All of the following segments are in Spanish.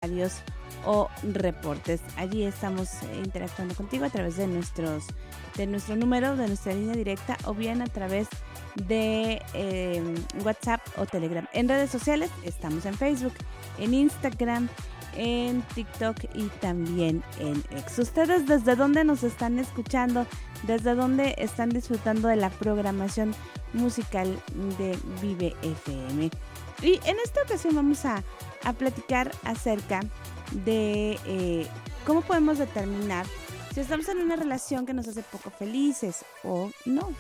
comentarios o reportes. Allí estamos interactuando contigo a través de nuestro número, de nuestra línea directa, o bien a través de WhatsApp o Telegram. En redes sociales estamos en Facebook, en Instagram, en TikTok y también en X. ¿Ustedes desde dónde nos están escuchando? ¿Desde dónde están disfrutando de la programación musical de Vive FM? Y en esta ocasión vamos a platicar acerca de cómo podemos determinar si estamos en una relación que nos hace poco felices o no.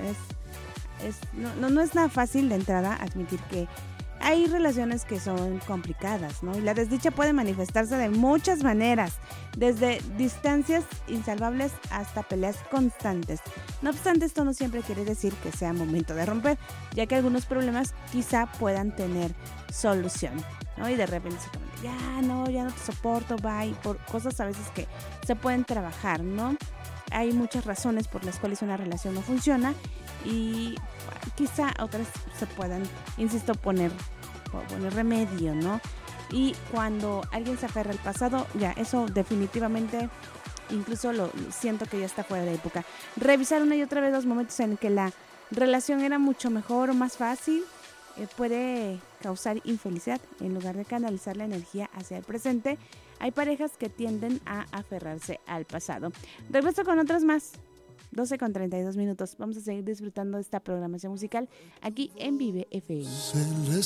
No es nada fácil de entrada admitir que hay relaciones que son complicadas, ¿no? Y la desdicha puede manifestarse de muchas maneras, desde distancias insalvables hasta peleas constantes. No obstante, esto no siempre quiere decir que sea momento de romper, ya que algunos problemas quizá puedan tener solución, ¿no? Y de repente se comenta, ya no te soporto, bye, por cosas a veces que se pueden trabajar, ¿no? Hay muchas razones por las cuales una relación no funciona y quizá otras se puedan, insisto, poner remedio, ¿no? Y cuando alguien se aferra al pasado, ya eso definitivamente incluso lo siento que ya está fuera de época. Revisar una y otra vez los momentos en que la relación era mucho mejor o más fácil puede causar infelicidad. En lugar de canalizar la energía hacia el presente, hay parejas que tienden a aferrarse al pasado. Regreso con otras más. 12:32 minutos. Vamos a seguir disfrutando de esta programación musical aquí en Vive FM.